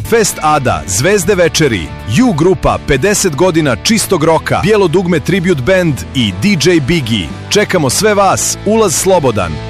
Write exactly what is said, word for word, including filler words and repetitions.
Fest Ada, Zvezde večeri, U grupa, pedeset godina čistog roka, Bijelo dugme Tribute Band i D J Biggie. Čekamo sve vas, ulaz slobodan.